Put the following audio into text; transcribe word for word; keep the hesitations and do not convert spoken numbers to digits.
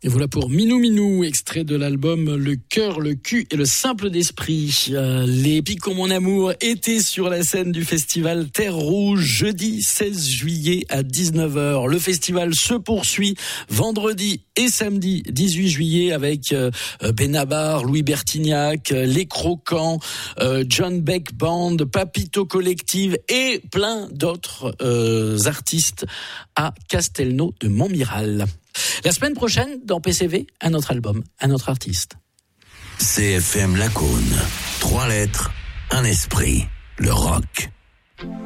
Et voilà pour Minou Minou, extrait de l'album Le cœur, le cul et le simple d'esprit. Euh, les Picons mon amour étaient sur la scène du festival Terre Rouge jeudi seize juillet à dix-neuf heures. Le festival se poursuit vendredi et samedi dix-huit juillet avec euh, Benabar, Louis Bertignac, euh, Les Croquants, euh, John Beck Band, Papito Collective et plein d'autres euh, artistes à Castelnau de Montmiral. La semaine prochaine, dans P C V, un autre album, un autre artiste. C F M Lacaune. Trois lettres, un esprit. Le rock.